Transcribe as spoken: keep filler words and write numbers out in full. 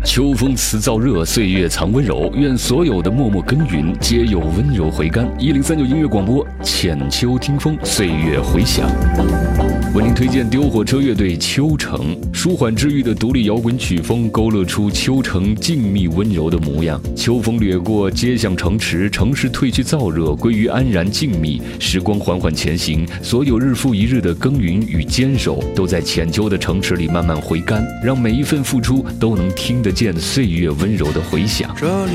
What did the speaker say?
秋风辞燥热，岁月藏温柔。愿所有的默默耕耘，皆有温柔回甘。一零三九音乐广播，浅秋听风，岁月回响。为您推荐丢火车乐队《秋城》，舒缓治愈的独立摇滚曲风，勾勒出秋城静谧温柔的模样。秋风掠过街巷城池，城市褪去燥热，归于安然静谧。时光缓缓前行，所有日复一日的耕耘与坚守，都在浅秋的城池里慢慢回甘，让每一份付出都能听得见岁月温柔的回响。 这里